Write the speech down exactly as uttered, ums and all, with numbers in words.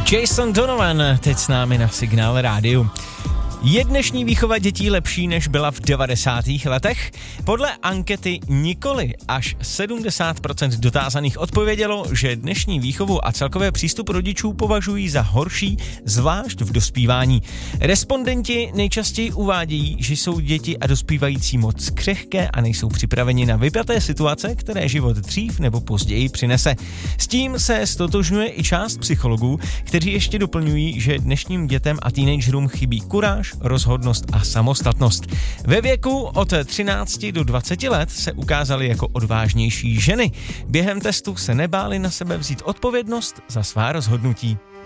Jason Donovan teď s námi na Signál rádiu. Je dnešní výchova dětí lepší, než byla v devadesátých letech? Podle ankety nikoli. Až sedmdesát procent dotázaných odpovědělo, že dnešní výchovu a celkové přístup rodičů považují za horší, zvlášť v dospívání. Respondenti nejčastěji uvádějí, že jsou děti a dospívající moc křehké a nejsou připraveni na vypjaté situace, které život dřív nebo později přinese. S tím se stotožňuje i část psychologů, kteří ještě doplňují, že dnešním dětem a teenagerům chybí kuráž, rozhodnost a samostatnost. Ve věku od třinácti do dvaceti let se ukázaly jako odvážnější ženy. Během testu se nebáli na sebe vzít odpovědnost za svá rozhodnutí.